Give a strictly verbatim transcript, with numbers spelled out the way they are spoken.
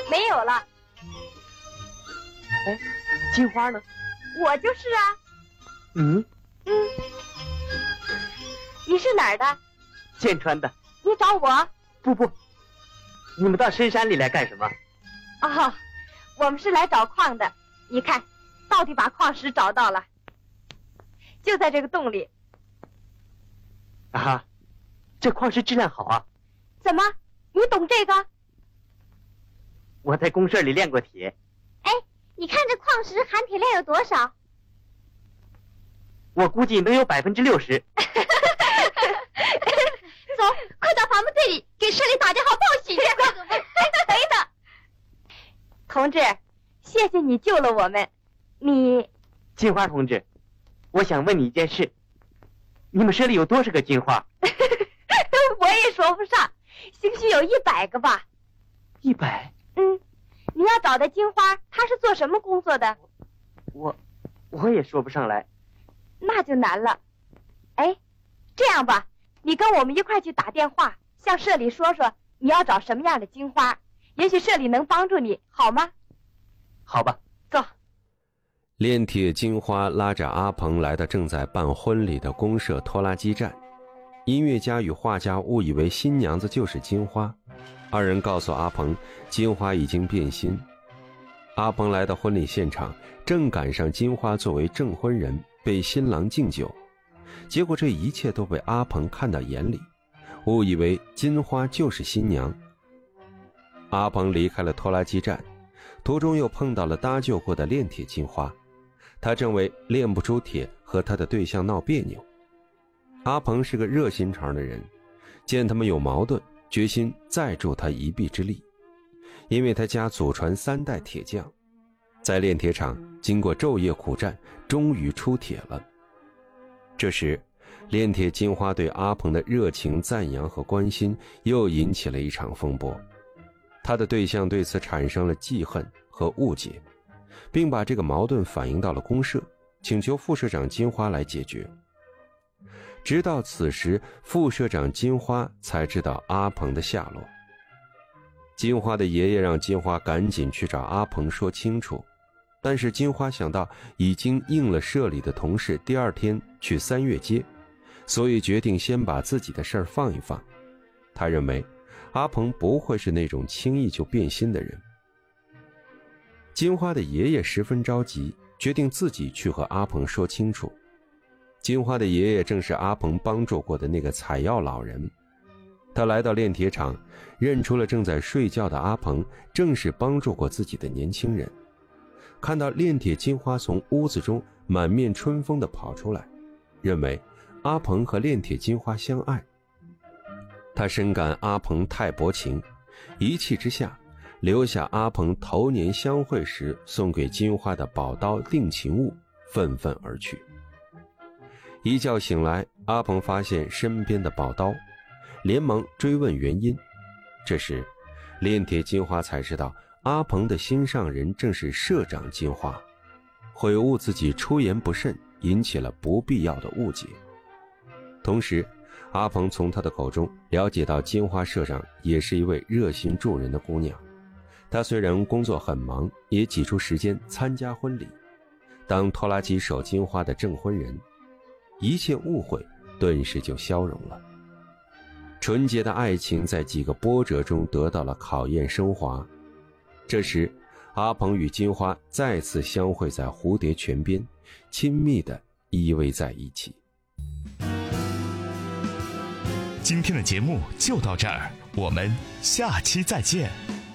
没有了。 哎，金花呢？ 我就是啊。 嗯嗯，你是哪儿的？ 剑川的。 你找我？ 不不，你们到深山里来干什么？ 哦，我们是来找矿的。你看，到底把矿石找到了，就在这个洞里。 啊，这矿石质量好啊！ 怎么，你懂这个？ 我在公社里练过铁。 哎，你看这矿石含铁量有多少？ 我估计能有百分之六十。 走，快到伐木队里给社里打电话报喜去。等一等，同志，谢谢你救了我们。你， 金花同志，我想问你一件事，你们社里有多少个金花？ 我也说不上，兴许有一百个吧。 一百？ 嗯，你要找的金花，她是做什么工作的？ 我，我也说不上来。 那就难了。哎，这样吧，你跟我们一块去打电话，向社里说说你要找什么样的金花，也许社里能帮助你，好吗？ 好吧， 走。 炼铁金花拉着阿鹏来到正在办婚礼的公社拖拉机站，音乐家与画家误以为新娘子就是金花，二人告诉阿鹏，金花已经变心。阿鹏来到婚礼现场，正赶上金花作为证婚人被新郎敬酒，结果这一切都被阿鹏看到眼里，误以为金花就是新娘。阿鹏离开了拖拉机站，途中又碰到了搭救过的炼铁金花，他正为炼不出铁和他的对象闹别扭。阿鹏是个热心肠的人，见他们有矛盾，决心再助他一臂之力，因为他家祖传三代铁匠，在炼铁厂经过昼夜苦战，终于出铁了。这时炼铁金花对阿鹏的热情赞扬和关心又引起了一场风波，他的对象对此产生了记恨和误解，并把这个矛盾反映到了公社，请求副社长金花来解决。直到此时，副社长金花才知道阿鹏的下落。金花的爷爷让金花赶紧去找阿鹏说清楚，但是金花想到已经应了社里的同事第二天去三月街，所以决定先把自己的事儿放一放。他认为阿鹏不会是那种轻易就变心的人。金花的爷爷十分着急，决定自己去和阿鹏说清楚。金花的爷爷正是阿鹏帮助过的那个采药老人，他来到炼铁厂，认出了正在睡觉的阿鹏正是帮助过自己的年轻人。看到炼铁金花从屋子中满面春风地跑出来，认为阿鹏和炼铁金花相爱。他深感阿鹏太薄情，一气之下留下阿鹏头年相会时送给金花的宝刀定情物，愤愤而去。一觉醒来，阿鹏发现身边的宝刀，连忙追问原因。这时炼铁金花才知道阿鹏的心上人正是社长金花，悔悟自己出言不慎，引起了不必要的误解。同时阿鹏从他的口中了解到金花社长也是一位热心助人的姑娘，她虽然工作很忙，也挤出时间参加婚礼，当拖拉机手金花的证婚人。一切误会顿时就消融了，纯洁的爱情在几个波折中得到了考验升华。这时阿鹏与金花再次相会在蝴蝶泉边，亲密地依偎在一起。 今天的节目就到这儿，我们下期再见。